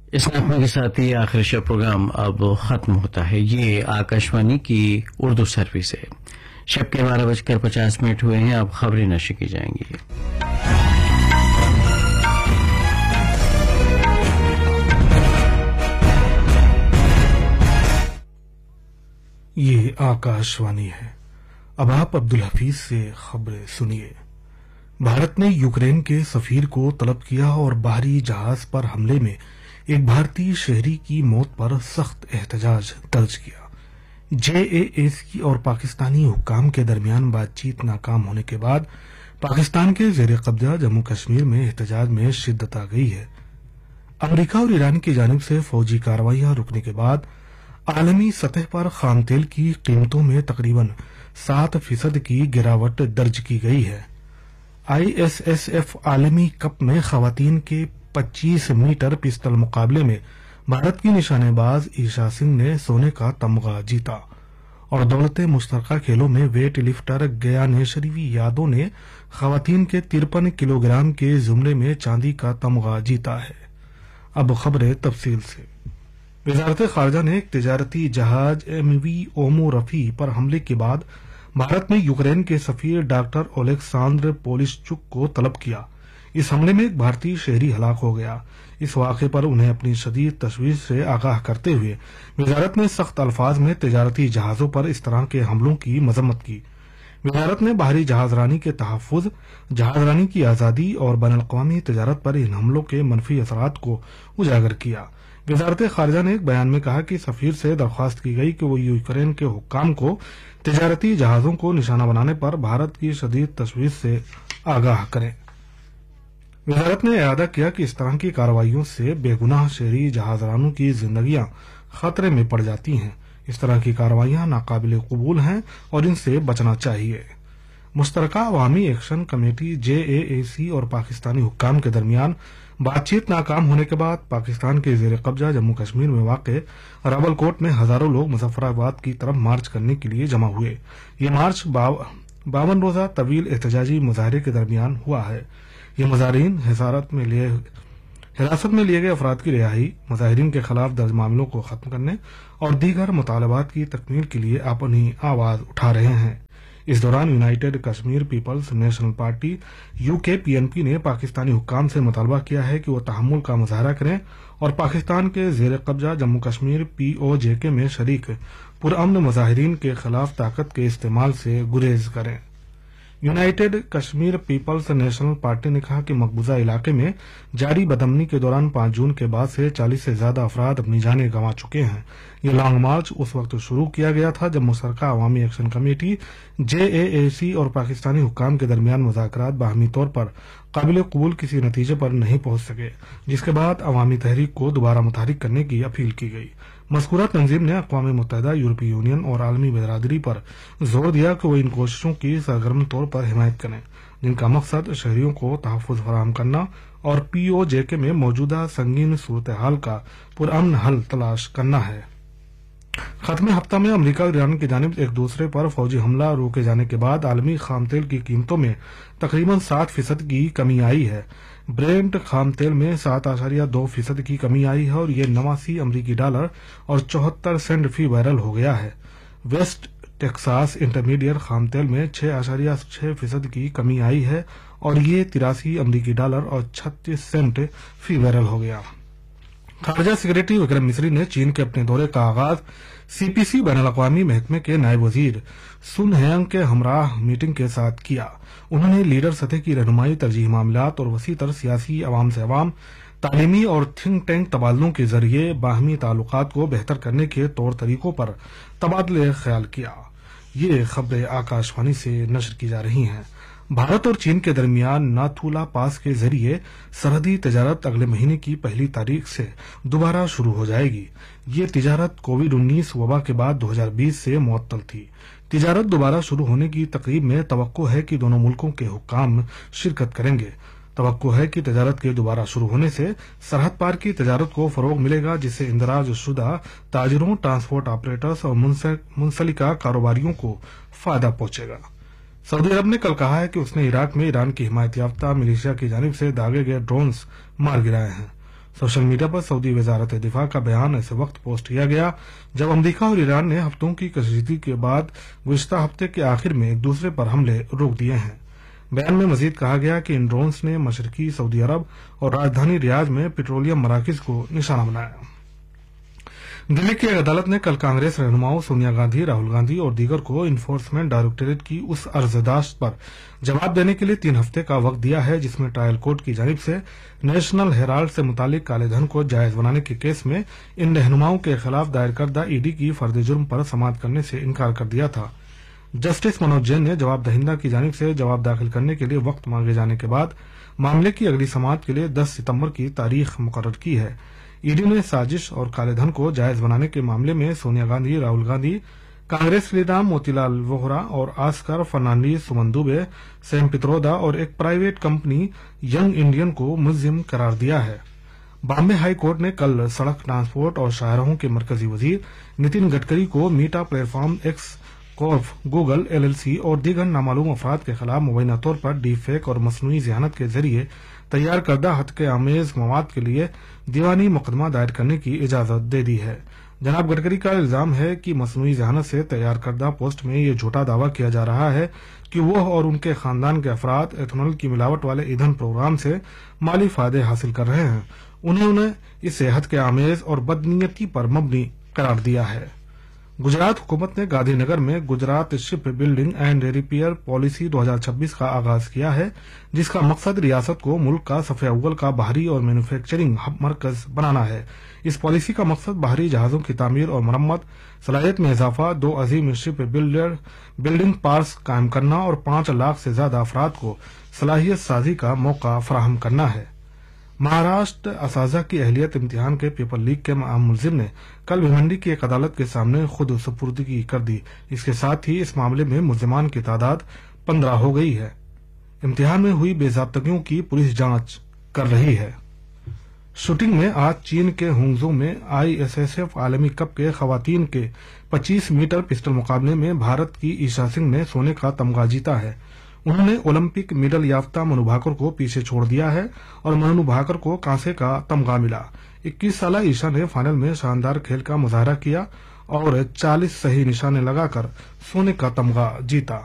اس نغمے کے ساتھ ہی آخری شب پروگرام اب ختم ہوتا ہے. یہ آکاشوانی کی اردو سروس ہے. شب کے 12:50 ہوئے ہیں. اب خبریں نشر کی جائیں گی. یہ آکاشوانی ہے. اب آپ عبدالحفیظ سے خبریں سنیے. بھارت نے یوکرین کے سفیر کو طلب کیا اور بحری جہاز پر حملے میں ایک بھارتی شہری کی موت پر سخت احتجاج درج کیا. جے اے سی اور پاکستانی حکام کے درمیان بات چیت ناکام ہونے کے بعد پاکستان کے زیر قبضہ جموں کشمیر میں احتجاج میں شدت آ گئی ہے. امریکہ اور ایران کی جانب سے فوجی کارروائیاں رکنے کے بعد عالمی سطح پر خام تیل کی قیمتوں میں تقریباً 7% کی گراوٹ درج کی گئی ہے. آئی ایس ایس ایف عالمی کپ میں خواتین کے 25 میٹر پستل مقابلے میں بھارت کی نشانے باز ایشا سنگھ نے سونے کا تمغہ جیتا اور دولت مشترکہ کھیلوں میں ویٹ لفٹر گیانیشوری یادو نے خواتین کے 53 کلو گرام کے زمرے میں چاندی کا تمغہ جیتا ہے. اب خبریں تفصیل سے. وزارت خارجہ نے ایک تجارتی جہاز ایم وی اومو رفی پر حملے کے بعد بھارت میں یوکرین کے سفیر ڈاکٹر اولیکساندر پولشچک کو طلب کیا. اس حملے میں ایک بھارتی شہری ہلاک ہو گیا. اس واقعے پر انہیں اپنی شدید تشویش سے آگاہ کرتے ہوئے وزارت نے سخت الفاظ میں تجارتی جہازوں پر اس طرح کے حملوں کی مذمت کی. وزارت نے بحری جہاز رانی کے تحفظ، جہاز رانی کی آزادی اور بین الاقوامی تجارت پر ان حملوں کے منفی اثرات کو اجاگر کیا. وزارت خارجہ نے ایک بیان میں کہا کہ سفیر سے درخواست کی گئی کہ وہ یوکرین کے حکام کو تجارتی جہازوں کو نشانہ بنانے پر بھارت کی شدید تشویش سے آگاہ کریں. وزارت نے اعادہ کیا کہ اس طرح کی کارروائیوں سے بے گناہ شہری جہاز رانوں کی زندگیاں خطرے میں پڑ جاتی ہیں. اس طرح کی کارروائیاں ناقابل قبول ہیں اور ان سے بچنا چاہیے. مشترکہ عوامی ایکشن کمیٹی جے اے سی اور پاکستانی حکام کے درمیان بات چیت ناکام ہونے کے بعد پاکستان کے زیر قبضہ جموں کشمیر میں واقع راول کوٹ میں ہزاروں لوگ مظفرآباد کی طرف مارچ کرنے کے لیے جمع ہوئے. یہ مارچ 52 روزہ طویل احتجاجی مظاہرے کے درمیان ہوا ہے. یہ مظاہرین حراست میں لیے گئے افراد کی رہائی، مظاہرین کے خلاف درج معاملوں کو ختم کرنے اور دیگر مطالبات کی تکمیل کے لیے اپنی آواز اٹھا رہے ہیں. اس دوران United Kashmir Peoples national party UKPNP نے پاکستانی حکام سے مطالبہ کیا ہے کہ وہ تحمل کا مظاہرہ کریں اور پاکستان کے زیر قبضہ جموں کشمیر POJK میں شریک پرامن مظاہرین کے خلاف طاقت کے استعمال سے گریز کریں. United Kashmir Peoples national party نے کہا کہ مقبوضہ علاقے میں جاری بدامنی کے دوران 5 جون کے بعد سے 40 سے زیادہ افراد اپنی جانیں گنوا چکے ہیں. یہ لانگ مارچ اس وقت شروع کیا گیا تھا جب مشترکہ عوامی ایکشن کمیٹی JAAC اور پاکستانی حکام کے درمیان مذاکرات باہمی طور پر قابل قبول کسی نتیجے پر نہیں پہنچ سکے، جس کے بعد عوامی تحریک کو دوبارہ متحرک کرنے کی اپیل کی گئی. مذکورہ تنظیم نے اقوام متحدہ، یورپی یونین اور عالمی برادری پر زور دیا کہ وہ ان کوششوں کی سرگرم طور پر حمایت کریں جن کا مقصد شہریوں کو تحفظ فراہم کرنا اور POJK میں موجودہ سنگین صورتحال کا پرامن حل تلاش کرنا ہے. ختم ہفتہ میں امریکہ اور ایران کی جانب ایک دوسرے پر فوجی حملہ روکے جانے کے بعد عالمی خام تیل کی قیمتوں میں تقریباً 7% کی کمی آئی ہے. برینٹ خام تیل میں 7.2% کی کمی آئی ہے اور یہ 89 امریکی ڈالر اور 74 سینٹ فی بیرل ہو گیا ہے. ویسٹ ٹیکساس انٹرمیڈیٹ خام تیل میں 6.6% کی کمی آئی ہے اور یہ 83 امریکی ڈالر اور 36 سینٹ فی بیرل ہو گیا. خارجہ سیکرٹری وکرم مسری نے چین کے اپنے دورے کا آغاز CPC بین الاقوامی محکمے کے نائب وزیر سن ہینگ کے ہمراہ میٹنگ کے ساتھ کیا. انہوں نے لیڈر سطح کی رہنمائی، ترجیحی معاملات اور وسیع تر سیاسی عوام سے عوام، تعلیمی اور تھنک ٹینک تبادلوں کے ذریعے باہمی تعلقات کو بہتر کرنے کے طور طریقوں پر تبادلہ خیال کیا. یہ خبریں آکاشوانی سے نشر کی جا رہی ہیں. بھارت اور چین کے درمیان ناتھولا پاس کے ذریعے سرحدی تجارت اگلے مہینے کی 1 تاریخ سے دوبارہ شروع ہو جائے گی. یہ تجارت کووڈ-19 وبا کے بعد 2020 سے معطل تھی. تجارت دوبارہ شروع ہونے کی تقریب میں توقع ہے کہ دونوں ملکوں کے حکام شرکت کریں گے. توقع ہے کہ تجارت کے دوبارہ شروع ہونے سے سرحد پار کی تجارت کو فروغ ملے گا، جس سے اندراج شدہ تاجروں، ٹرانسپورٹ آپریٹرز اور منسلکہ کاروباریوں کو فائدہ پہنچے گا. سعودی عرب نے کل کہا ہے کہ اس نے عراق میں ایران کی حمایت یافتہ ملیشیا کی جانب سے داغے گئے ڈرونز مار گرائے ہیں. सोशल मीडिया पर सऊदी वजारत दिफा का बयान ऐसे वक्त पोस्ट किया गया जब अमरीका और ईरान ने हफ्तों की कशीदगी के बाद गुज़िश्ता हफ्ते के आखिर में एक दूसरे पर हमले रोक दिए हैं। बयान में मजीद कहा गया कि इन ड्रोन्स ने मशरकी सऊदी अरब और राजधानी रियाद में पेट्रोलियम मराकज को निशाना बनाया। दिल्ली की एक अदालत ने कल कांग्रेस रहनुमाओं सोनिया गांधी, राहुल गांधी और दीगर को इन्फोर्समेंट डायरेक्टोरेट की उस अर्जदाश्त पर जवाब देने के लिए 3 हफ्ते का वक्त दिया है जिसमें ट्रायल कोर्ट की जानिब से नेशनल हेराल्ड से मुतालिक काले धन को जायज बनाने के केस में इन रहनुमाओं के खिलाफ दायर करदा ईडी की फर्द जुर्म पर समाअत करने से इनकार कर दिया था। जस्टिस मनोज जैन ने जवाब दहिंदा की जानिब से जवाब दाखिल करने के लिए वक्त मांगे जाने के बाद मामले की अगली समाअत के लिए 10 सितंबर की तारीख मुकर्रर की है। ईडी ने साजिश और काले धन को जायज बनाने के मामले में सोनिया गांधी, राहुल गांधी, कांग्रेस लीडर मोतीलाल वोहरा और आस्कर फर्नांडीज, सुमन दुबे, सैम पित्रोदा और एक प्राइवेट कंपनी यंग इंडियन को मुल्जिम करार दिया है। बॉम्बे हाई कोर्ट ने कल सड़क ट्रांसपोर्ट और शाहराहों के मरकजी वजीर नितिन गडकरी को मीटा platform x Corp, Google LLC और दीगर नामालूम अफराद के खिलाफ मुबैना तौर पर डीप फेक और मसनूई ज़हानत के जरिए तैयार करदा हत्के आमेज मवाद के लिए दीवानी मुकदमा दायर करने की इजाजत दे दी है। जनाब गडकरी का इल्जाम है कि मसनूई ज़हानत से तैयार करदा पोस्ट में ये झूठा दावा किया जा रहा है कि वो और उनके खानदान के अफराद एथेनॉल की मिलावट वाले ईंधन प्रोग्राम से माली फायदे हासिल कर रहे हैं। उन्होंने इसे हत्के आमेज और बदनीयती पर मबनी करार दिया है। गुजरात हुकूमत ने गांधीनगर में Gujarat ship building and repair policy 2026 का आगाज किया है जिसका मकसद रियासत को मुल्क का सफ़े अव्वल का बाहरी और मैन्युफैक्चरिंग हब मरकज बनाना है। इस पॉलिसी का मकसद बाहरी जहाजों की तामीर और मरम्मत, सलाहियत में इजाफा, 2 अजीम शिप बिल्डिंग पार्क्स कायम करना और 5 लाख से ज्यादा अफराद को सलाहियत साजी का मौका फराहम करना है। महाराष्ट्र असाजा की अहलियत इम्तिहान के पेपर लीक के मामूल मुलजिम ने कल भिवंडी की एक अदालत के सामने खुद सुपुर्दगी कर दी। इसके साथ ही इस मामले में मुलजिमान की तादाद 15 हो गई है। इम्तिहान में हुई बेजाब्तगियों की पुलिस जांच कर रही है। शूटिंग में आज चीन के हुंगजू में ISSF आलमी कप के खवातीन के 25 मीटर पिस्टल मुकाबले में भारत की ईशा सिंह ने सोने का तमगा जीता है। उन्होंने ओलंपिक मेडल याफ्ता मनु भाकर को पीछे छोड़ दिया है और मनु भाकर को कांसे का तमगा मिला। 21 साला ईशा ने फाइनल में शानदार खेल का मुजाहरा किया और 40 सही निशाने लगाकर सोने का तमगा जीता।